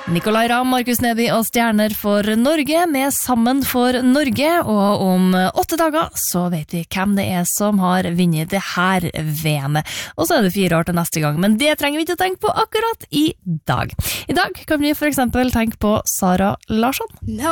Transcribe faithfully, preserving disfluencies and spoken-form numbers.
Nicolai Ramm, Markus Neby og Stjerner for Norge med Sammen for Norge, og om åtte dager så vet vi hvem det er som har vunnet det her V M-et. Og så er det fire år til neste gang, men det trenger vi ikke å tenke på akkurat i dag. I dag kan vi for eksempel tenke på Sara Larsson. No.